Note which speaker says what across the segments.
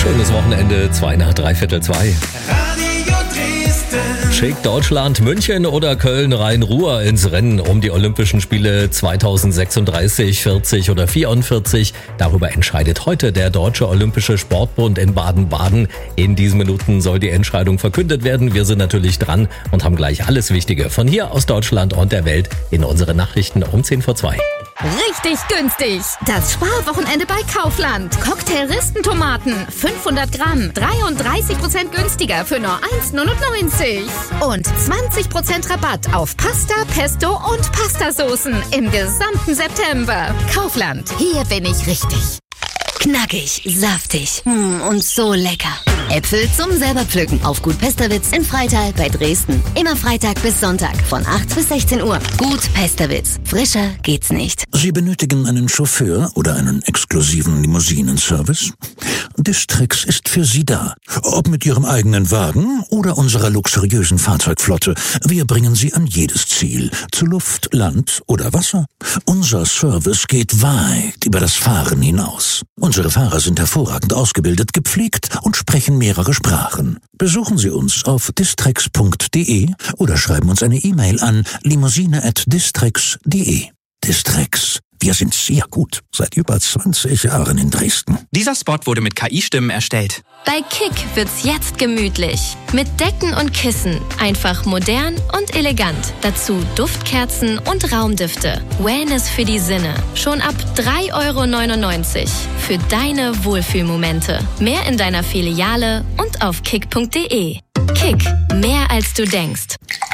Speaker 1: Schönes Wochenende, 2:03.
Speaker 2: Radio Dresden.
Speaker 1: Schickt Deutschland München oder Köln Rhein-Ruhr ins Rennen um die Olympischen Spiele 2036, 40 oder 44. Darüber entscheidet heute der Deutsche Olympische Sportbund in Baden-Baden. In diesen Minuten soll die Entscheidung verkündet werden. Wir sind natürlich dran und haben gleich alles Wichtige von hier aus Deutschland und der Welt in unsere Nachrichten um 1:10
Speaker 3: Richtig günstig. Das Sparwochenende bei Kaufland. Cocktail-Ristentomaten, 500 Gramm, 33% günstiger für nur 1,99. Und 20% Rabatt auf Pasta, Pesto und Pastasoßen im gesamten September. Kaufland, hier bin ich richtig.
Speaker 4: Knackig, saftig und so lecker. Äpfel zum selber pflücken auf Gut Pesterwitz in Freital bei Dresden. Immer Freitag bis Sonntag von 8 bis 16 Uhr. Gut Pesterwitz. Frischer geht's nicht.
Speaker 5: Sie benötigen einen Chauffeur oder einen exklusiven Limousinenservice? Distrix ist für Sie da. Ob mit Ihrem eigenen Wagen oder unserer luxuriösen Fahrzeugflotte. Wir bringen Sie an jedes Ziel. Zu Luft, Land oder Wasser. Unser Service geht weit über das Fahren hinaus. Unsere Fahrer sind hervorragend ausgebildet, gepflegt und sprechen mehrere Sprachen. Besuchen Sie uns auf distrix.de oder schreiben uns eine E-Mail an limousine@distrix.de. Distrix. Wir sind sehr gut. Seit über 20 Jahren in Dresden.
Speaker 6: Dieser Spot wurde mit KI-Stimmen erstellt.
Speaker 7: Bei Kick wird's jetzt gemütlich. Mit Decken und Kissen. Einfach modern und elegant. Dazu Duftkerzen und Raumdüfte. Wellness für die Sinne. Schon ab 3,99 € für deine Wohlfühlmomente. Mehr in deiner Filiale und auf kick.de. Kick. Mehr als du denkst.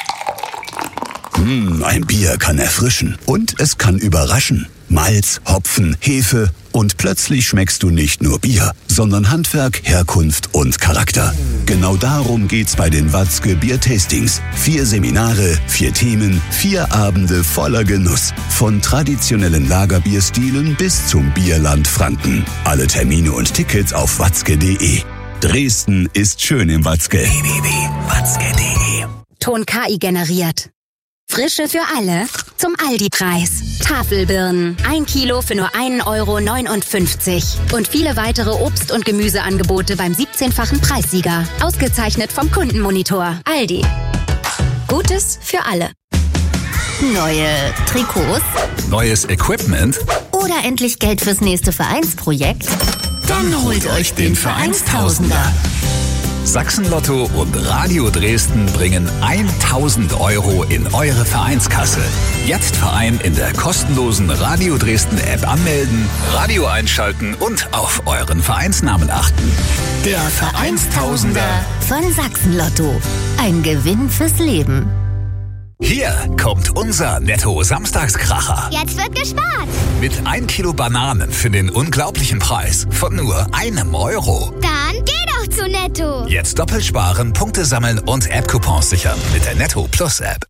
Speaker 8: Ein Bier kann erfrischen und es kann überraschen. Malz, Hopfen, Hefe und plötzlich schmeckst du nicht nur Bier, sondern Handwerk, Herkunft und Charakter. Genau darum geht's bei den Watzke Bier-Tastings. 4 Seminare, 4 Themen, 4 Abende voller Genuss. Von traditionellen Lagerbierstilen bis zum Bierland Franken. Alle Termine und Tickets auf watzke.de. Dresden ist schön im Watzke. www.watzke.de.
Speaker 4: Ton KI generiert. Frische für alle zum Aldi-Preis. Tafelbirnen, 1 Kilo für nur 1,59 € und viele weitere Obst- und Gemüseangebote beim 17-fachen Preissieger. Ausgezeichnet vom Kundenmonitor. Aldi. Gutes für alle. Neue Trikots?
Speaker 9: Neues Equipment?
Speaker 4: Oder endlich Geld fürs nächste Vereinsprojekt?
Speaker 9: Dann holt euch den Vereinstausender. Sachsen-Lotto und Radio Dresden bringen 1.000 € in eure Vereinskasse. Jetzt Verein in der kostenlosen Radio Dresden App anmelden, Radio einschalten und auf euren Vereinsnamen achten.
Speaker 4: Der Vereinstausender von Sachsen-Lotto. Ein Gewinn fürs Leben.
Speaker 9: Hier kommt unser Netto-Samstagskracher.
Speaker 10: Jetzt wird gespart.
Speaker 9: Mit 1 Kilo Bananen für den unglaublichen Preis von nur 1 €.
Speaker 10: Dann geh doch zu Netto.
Speaker 9: Jetzt doppelt sparen, Punkte sammeln und App-Coupons sichern mit der Netto Plus App.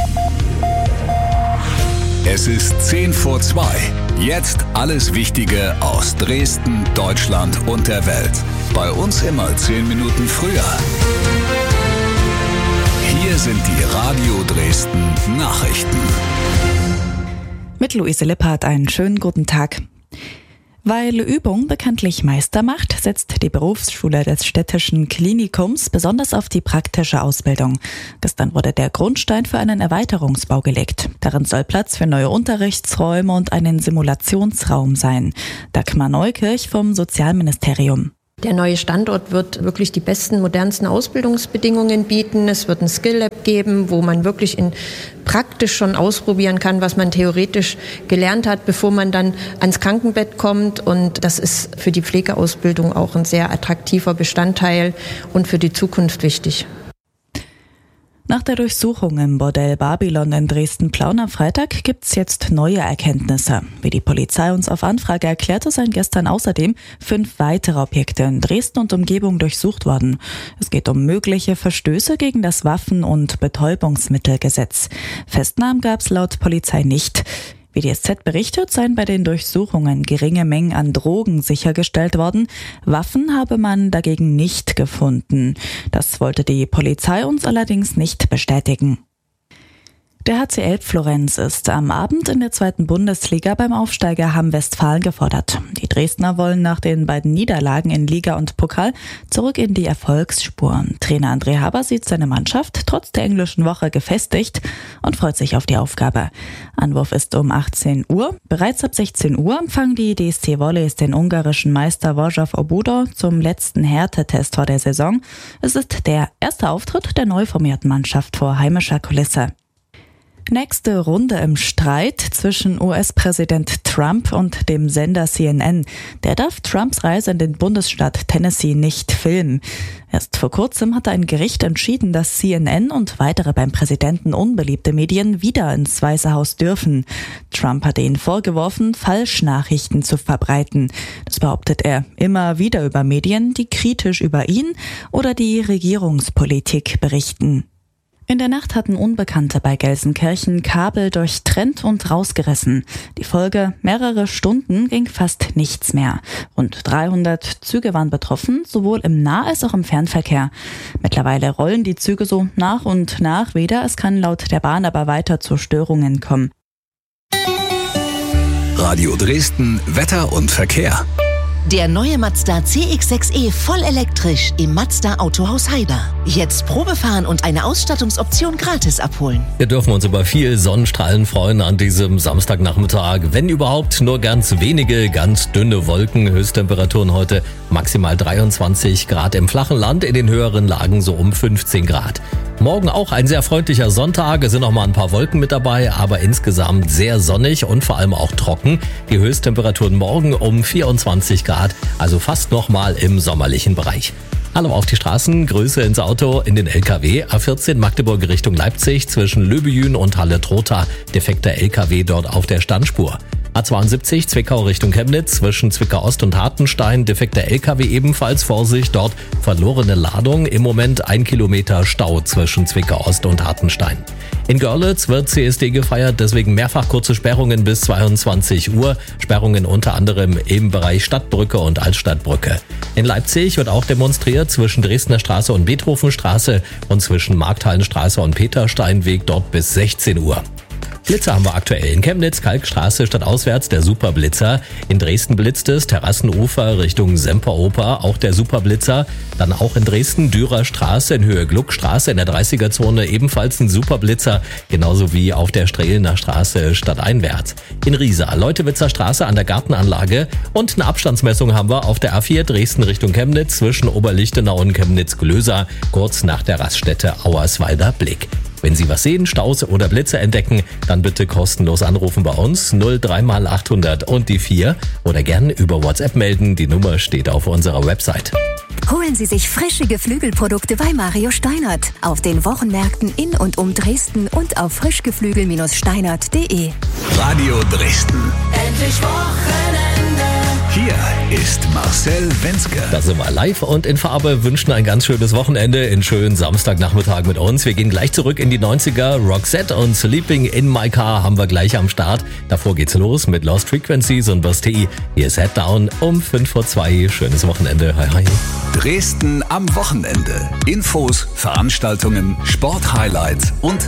Speaker 9: Es ist 1:10. Jetzt alles Wichtige aus Dresden, Deutschland und der Welt. Bei uns immer 10 Minuten früher. Hier sind die Radio Dresden Nachrichten.
Speaker 11: Mit Luise Lippert einen schönen guten Tag. Weil Übung bekanntlich Meister macht, setzt die Berufsschule des städtischen Klinikums besonders auf die praktische Ausbildung. Gestern wurde der Grundstein für einen Erweiterungsbau gelegt. Darin soll Platz für neue Unterrichtsräume und einen Simulationsraum sein. Dagmar Neukirch vom Sozialministerium.
Speaker 12: Der neue Standort wird wirklich die besten, modernsten Ausbildungsbedingungen bieten. Es wird ein Skill-Lab geben, wo man wirklich praktisch schon ausprobieren kann, was man theoretisch gelernt hat, bevor man dann ans Krankenbett kommt. Und das ist für die Pflegeausbildung auch ein sehr attraktiver Bestandteil und für die Zukunft wichtig.
Speaker 11: Nach der Durchsuchung im Bordell Babylon in Dresden-Plauen am Freitag gibt's jetzt neue Erkenntnisse. Wie die Polizei uns auf Anfrage erklärte, seien gestern außerdem 5 weitere Objekte in Dresden und Umgebung durchsucht worden. Es geht um mögliche Verstöße gegen das Waffen- und Betäubungsmittelgesetz. Festnahmen gab's laut Polizei nicht. Wie die SZ berichtet, seien bei den Durchsuchungen geringe Mengen an Drogen sichergestellt worden. Waffen habe man dagegen nicht gefunden. Das wollte die Polizei uns allerdings nicht bestätigen. Der HC Elbflorenz ist am Abend in der 2. Bundesliga beim Aufsteiger Hamm Westfalen gefordert. Die Dresdner wollen nach den beiden Niederlagen in Liga und Pokal zurück in die Erfolgsspur. Trainer André Haber sieht seine Mannschaft trotz der englischen Woche gefestigt und freut sich auf die Aufgabe. Anwurf ist um 18 Uhr. Bereits ab 16 Uhr empfangen die DSC Volleys den ungarischen Meister Wojciech Obudo zum letzten Härtetest vor der Saison. Es ist der erste Auftritt der neu formierten Mannschaft vor heimischer Kulisse. Nächste Runde im Streit zwischen US-Präsident Trump und dem Sender CNN. Der darf Trumps Reise in den Bundesstaat Tennessee nicht filmen. Erst vor kurzem hatte ein Gericht entschieden, dass CNN und weitere beim Präsidenten unbeliebte Medien wieder ins Weiße Haus dürfen. Trump hatte ihnen vorgeworfen, Falschnachrichten zu verbreiten. Das behauptet er immer wieder über Medien, die kritisch über ihn oder die Regierungspolitik berichten. In der Nacht hatten Unbekannte bei Gelsenkirchen Kabel durchtrennt und rausgerissen. Die Folge: mehrere Stunden ging fast nichts mehr. Rund 300 Züge waren betroffen, sowohl im Nah- als auch im Fernverkehr. Mittlerweile rollen die Züge so nach und nach wieder. Es kann laut der Bahn aber weiter zu Störungen kommen.
Speaker 9: Radio Dresden, Wetter und Verkehr.
Speaker 13: Der neue Mazda CX-6e voll elektrisch im Mazda Autohaus Heiber. Jetzt Probefahren und eine Ausstattungsoption gratis abholen.
Speaker 1: Wir dürfen uns über viel Sonnenstrahlen freuen an diesem Samstagnachmittag. Wenn überhaupt, nur ganz wenige, ganz dünne Wolken. Höchsttemperaturen heute maximal 23 Grad im flachen Land, in den höheren Lagen so um 15 Grad. Morgen auch ein sehr freundlicher Sonntag. Es sind noch mal ein paar Wolken mit dabei, aber insgesamt sehr sonnig und vor allem auch trocken. Die Höchsttemperaturen morgen um 24 Grad, also fast noch mal im sommerlichen Bereich. Hallo auf die Straßen, Grüße ins Auto, in den LKW. A14 Magdeburg Richtung Leipzig zwischen Löbejün und Halle-Trotha. Defekter LKW dort auf der Standspur. A72 Zwickau Richtung Chemnitz zwischen Zwickau Ost und Hartenstein. Defekter LKW ebenfalls, Vorsicht, dort verlorene Ladung. Im Moment 1 Kilometer Stau zwischen Zwickau Ost und Hartenstein. In Görlitz wird CSD gefeiert, deswegen mehrfach kurze Sperrungen bis 22 Uhr. Sperrungen unter anderem im Bereich Stadtbrücke und Altstadtbrücke. In Leipzig wird auch demonstriert zwischen Dresdner Straße und Beethovenstraße und zwischen Markthallenstraße und Petersteinweg, dort bis 16 Uhr. Blitzer haben wir aktuell in Chemnitz, Kalkstraße stadtauswärts der Superblitzer. In Dresden blitzt es, Terrassenufer Richtung Semperoper, auch der Superblitzer. Dann auch in Dresden Dürer Straße in Höhe Gluckstraße in der 30er-Zone ebenfalls ein Superblitzer, genauso wie auf der Strehlener Straße stadteinwärts. In Riesa Leutewitzer Straße an der Gartenanlage und eine Abstandsmessung haben wir auf der A4 Dresden Richtung Chemnitz zwischen Oberlichtenau und Chemnitz-Glöser, kurz nach der Raststätte Auerswalder Blick. Wenn Sie was sehen, Staus oder Blitze entdecken, dann bitte kostenlos anrufen bei uns 03 mal 800 und die 4 oder gern über WhatsApp melden. Die Nummer steht auf unserer Website.
Speaker 14: Holen Sie sich frische Geflügelprodukte bei Mario Steinert auf den Wochenmärkten in und um Dresden und auf frischgeflügel-steinert.de.
Speaker 9: Radio Dresden.
Speaker 2: Endlich Wochenende.
Speaker 9: Hier ist Marcel Wenzke.
Speaker 1: Da sind wir live und in Farbe, wünschen ein ganz schönes Wochenende, einen schönen Samstagnachmittag mit uns. Wir gehen gleich zurück in die 90er. Roxette und Sleeping in My Car haben wir gleich am Start. Davor geht's los mit Lost Frequencies und Bastille. Hier ist Head Down um 5:02. Schönes Wochenende. Hi, hi.
Speaker 9: Dresden am Wochenende. Infos, Veranstaltungen, Sporthighlights und